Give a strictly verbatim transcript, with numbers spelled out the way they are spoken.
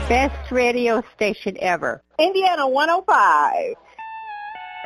best radio station ever. Indiana one oh five.